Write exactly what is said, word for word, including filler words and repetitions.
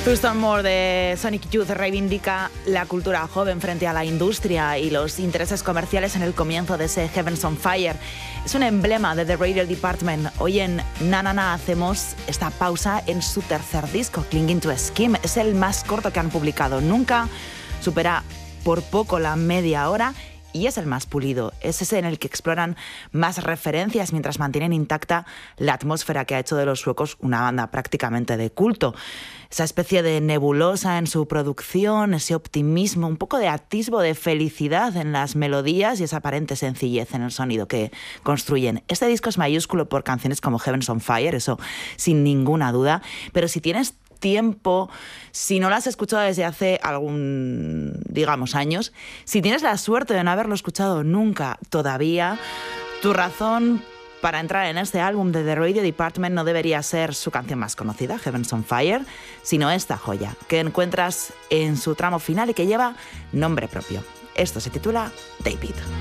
Thurston Moore de Sonic Youth reivindica la cultura joven frente a la industria y los intereses comerciales en el comienzo de ese Heavens on Fire. Es un emblema de The Radio Department. Hoy en Na Na Na hacemos esta pausa en su tercer disco, Clinging to a Scheme. Es el más corto que han publicado nunca, supera por poco la media hora y es el más pulido. Es ese en el que exploran más referencias mientras mantienen intacta la atmósfera que ha hecho de Los Suecos una banda prácticamente de culto. Esa especie de nebulosa en su producción, ese optimismo, un poco de atisbo de felicidad en las melodías y esa aparente sencillez en el sonido que construyen. Este disco es mayúsculo por canciones como Heavens on Fire, eso sin ninguna duda, pero si tienes tiempo, si no lo has escuchado desde hace algún, digamos, años, si tienes la suerte de no haberlo escuchado nunca todavía, tu razón para entrar en este álbum de The Radio Department no debería ser su canción más conocida, Heavens on Fire, sino esta joya que encuentras en su tramo final y que lleva nombre propio. Esto se titula David.